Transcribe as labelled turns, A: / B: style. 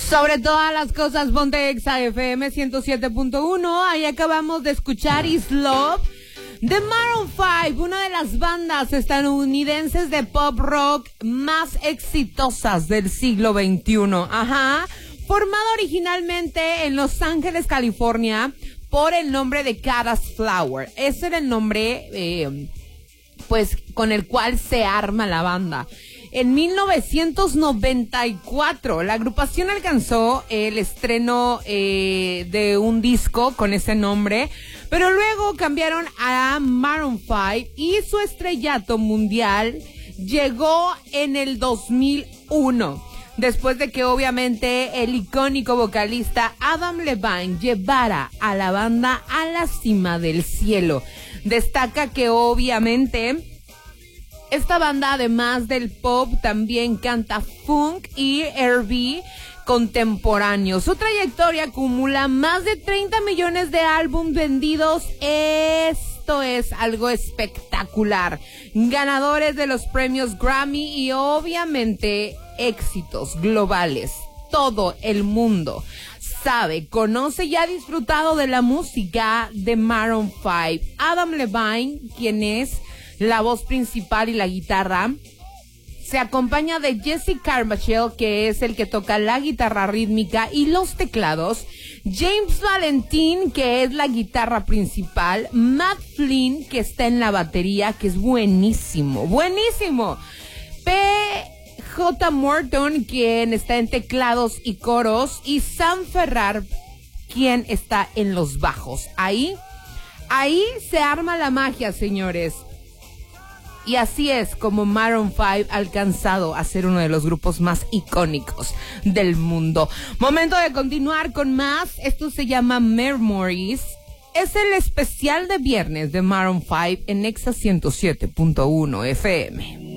A: Sobre todas las cosas, ponte Exa FM 107.1. Ahí acabamos de escuchar Is Love de Maroon 5, una de las bandas estadounidenses de pop rock más exitosas del siglo XXI. Ajá. Formada originalmente en Los Ángeles, California, por el nombre de Caras Flower. Ese era el nombre, pues, con el cual se arma la banda. En 1994, la agrupación alcanzó el estreno de un disco con ese nombre, pero luego cambiaron a Maroon 5 y su estrellato mundial llegó en el 2001. Después de que obviamente el icónico vocalista Adam Levine llevara a la banda a la cima del cielo. Destaca que obviamente esta banda, además del pop, también canta funk y R&B contemporáneo. Su trayectoria acumula más de 30 millones de álbumes vendidos. Esto es algo espectacular. Ganadores de los premios Grammy y obviamente éxitos globales. Todo el mundo sabe, conoce y ha disfrutado de la música de Maroon 5. Adam Levine, quien es la voz principal y la guitarra, se acompaña de Jesse Carmichael, que es el que toca la guitarra rítmica y los teclados, James Valentin, que es la guitarra principal, Matt Flynn, que está en la batería, que es buenísimo, buenísimo, P.J. Morton, quien está en teclados y coros, y Sam Ferrar, quien está en los bajos. Ahí se arma la magia, señores. Y así es como Maroon 5 ha alcanzado a ser uno de los grupos más icónicos del mundo. Momento de continuar con más. Esto se llama Memories. Es el especial de viernes de Maroon 5 en Exa 107.1 FM.